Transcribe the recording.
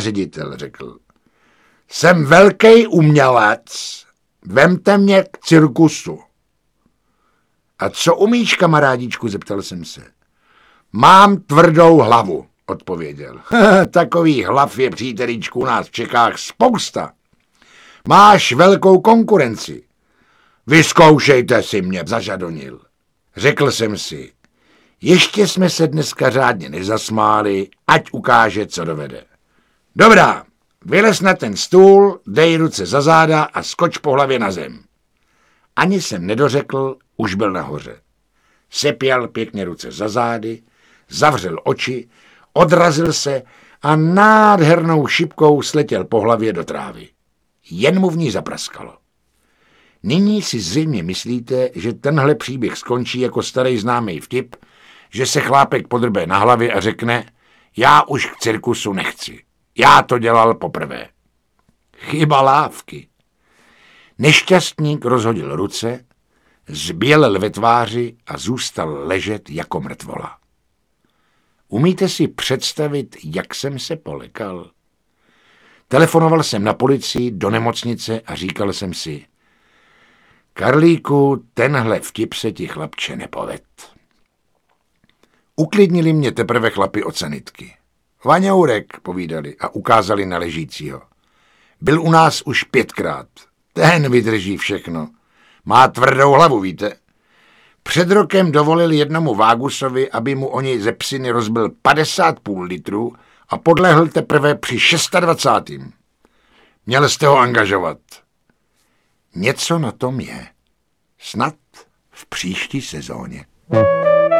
ředitel, řekl. Jsem velký umělec, vemte mě k cirkusu. A co umíš, kamarádičku, zeptal jsem se. Mám tvrdou hlavu, odpověděl. Takových hlav je, přítelíčku, u nás v Čechách spousta. Máš velkou konkurenci. Vyzkoušejte si mě, zažadonil. Řekl jsem si, ještě jsme se dneska řádně nezasmáli, ať ukáže, co dovede. Dobrá, vylez na ten stůl, dej ruce za záda a skoč po hlavě na zem. Ani jsem nedořekl, už byl nahoře. Sepěl pěkně ruce za zády, zavřel oči, odrazil se a nádhernou šipkou sletěl po hlavě do trávy. Jen mu v ní zapraskalo. Nyní si zřejmě myslíte, že tenhle příběh skončí jako starý známý vtip, že se chlápek podrbe na hlavě a řekne, já už k cirkusu nechci. Já to dělal poprvé. Chyba lávky. Nešťastník rozhodil ruce, zbělel ve tváři a zůstal ležet jako mrtvola. Umíte si představit, jak jsem se polekal? Telefonoval jsem na policii, do nemocnice a říkal jsem si, Karlíku, tenhle vtip se ti, chlapče, nepoved. Uklidnili mě teprve chlapi od sanitky. Vaňourek, povídali a ukázali na ležícího. Byl u nás už 5krát. Ten vydrží všechno. Má tvrdou hlavu, víte. Před rokem dovolil jednomu Vágusovi, aby mu o něj ze psiny rozbil 50,5 litru a podlehl teprve při 26. Měl jste ho angažovat. Něco na tom je. Snad v příští sezóně.